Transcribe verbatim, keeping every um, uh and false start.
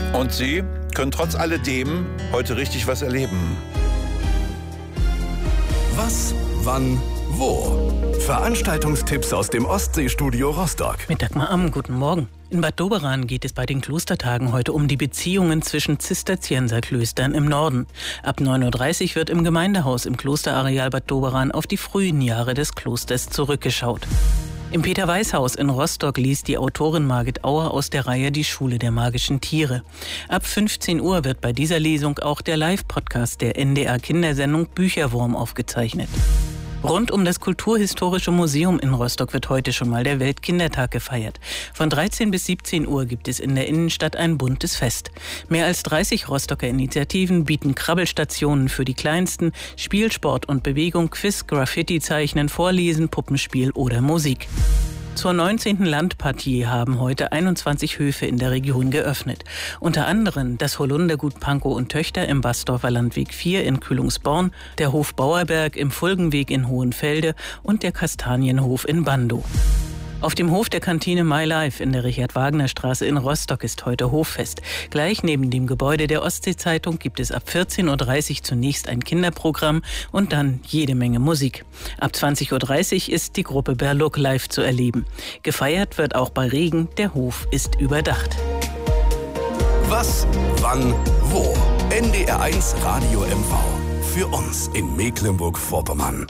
Und Sie können trotz alledem heute richtig was erleben. Was, wann, wo? Veranstaltungstipps aus dem Ostseestudio Rostock. Mit Dagmar Amm, guten Morgen. In Bad Doberan geht es bei den Klostertagen heute um die Beziehungen zwischen Zisterzienserklöstern im Norden. Ab neun Uhr dreißig wird im Gemeindehaus im Klosterareal Bad Doberan auf die frühen Jahre des Klosters zurückgeschaut. Im Peter-Weiß-Haus in Rostock liest die Autorin Margit Auer aus der Reihe Die Schule der magischen Tiere. Ab fünfzehn Uhr wird bei dieser Lesung auch der Live-Podcast der N D R-Kindersendung Bücherwurm aufgezeichnet. Rund um das Kulturhistorische Museum in Rostock wird heute schon mal der Weltkindertag gefeiert. Von dreizehn bis siebzehn Uhr gibt es in der Innenstadt ein buntes Fest. Mehr als dreißig Rostocker Initiativen bieten Krabbelstationen für die Kleinsten, Spielsport und Bewegung, Quiz, Graffiti-Zeichnen, Vorlesen, Puppenspiel oder Musik. Zur neunzehnten Landpartie haben heute einundzwanzig Höfe in der Region geöffnet. Unter anderem das Holundergut Pankow und Töchter im Basdorfer Landweg vier in Kühlungsborn, der Hof Bauerberg im Fulgenweg in Hohenfelde und der Kastanienhof in Bandow. Auf dem Hof der Kantine My Life in der Richard-Wagner-Straße in Rostock ist heute Hoffest. Gleich neben dem Gebäude der Ostsee-Zeitung gibt es ab vierzehn Uhr dreißig zunächst ein Kinderprogramm und dann jede Menge Musik. Ab zwanzig Uhr dreißig ist die Gruppe Berlook live zu erleben. Gefeiert wird auch bei Regen, der Hof ist überdacht. Was, wann, wo? N D R eins Radio M V. Für uns in Mecklenburg-Vorpommern.